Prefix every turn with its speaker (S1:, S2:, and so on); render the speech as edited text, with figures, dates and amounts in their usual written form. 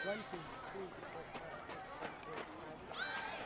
S1: 1, 2, 3, 4, 5, 6, 7, 8, 9, 10.